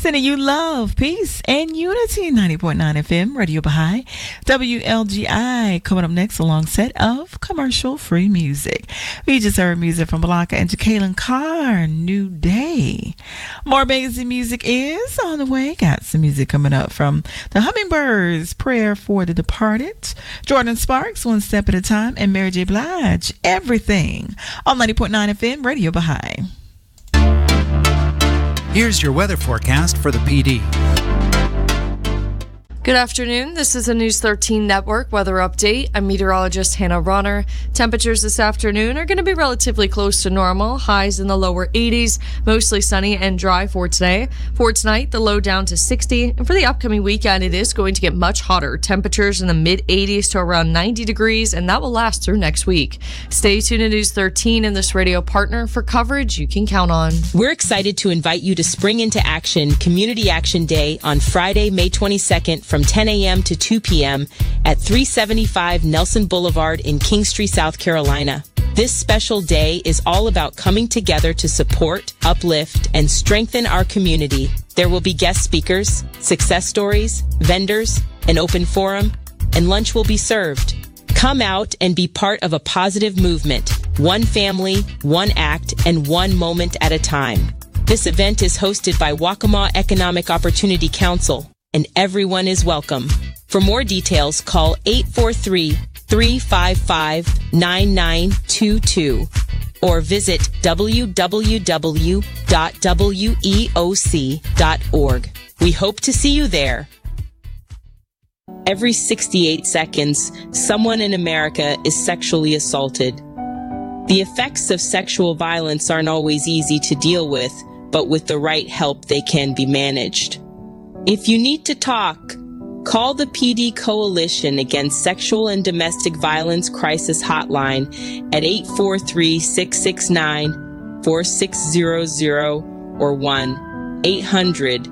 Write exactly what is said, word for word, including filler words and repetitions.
Sending you love, peace, and unity. ninety point nine F M, Radio Baha'i, W L G I. Coming up next, a long set of commercial-free music. We just heard music from Balaka and Jacqueline Carr, New Day. More magazine music is on the way. Got some music coming up from the Hummingbirds, Prayer for the Departed, Jordan Sparks, One Step at a Time, and Mary J. Blige, Everything, on ninety point nine F M, Radio Baha'i. Here's your weather forecast for the P D. Good afternoon. This is a News thirteen Network weather update. I'm meteorologist Hannah Ronner. Temperatures this afternoon are going to be relatively close to normal. Highs in the lower eighties, mostly sunny and dry for today. For tonight, the low down to sixty. And for the upcoming weekend, it is going to get much hotter. Temperatures in the mid eighties to around ninety degrees, and that will last through next week. Stay tuned to News thirteen and this radio partner for coverage you can count on. We're excited to invite you to Spring into Action Community Action Day on Friday, May twenty-second from ten a.m. to two p.m. at three seventy-five Nelson Boulevard in Kingstree, South Carolina. This special day is all about coming together to support, uplift, and strengthen our community. There will be guest speakers, success stories, vendors, an open forum, and lunch will be served. Come out and be part of a positive movement, one family, one act, and one moment at a time. This event is hosted by Waccamaw Economic Opportunity Council, and everyone is welcome. For more details, call eight four three, three five five, nine nine two two or visit w w w dot weoc dot org. We hope to see you there. Every sixty-eight seconds, someone in America is sexually assaulted. The effects of sexual violence aren't always easy to deal with, but with the right help, they can be managed. If you need to talk, call the P D Coalition Against Sexual and Domestic Violence Crisis Hotline at eight four three, six six nine, four six zero zero or one eight hundred,